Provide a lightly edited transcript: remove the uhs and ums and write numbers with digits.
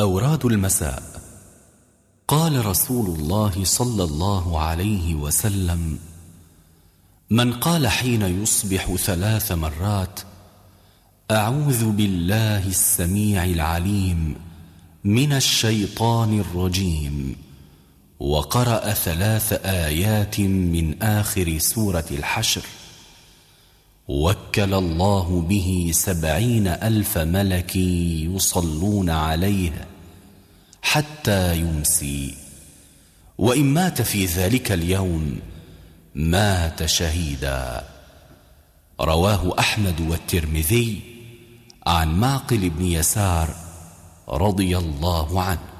أوراد المساء. قال رسول الله صلى الله عليه وسلم: من قال حين يصبح 3 مرات: أعوذ بالله السميع العليم من الشيطان الرجيم، وقرأ 3 آيات من آخر سورة الحشر، وكل الله به 70,000 ملك يصلون عليه حتى يمسي، وإن مات في ذلك اليوم مات شهيدا. رواه أحمد والترمذي عن معقل بن يسار رضي الله عنه.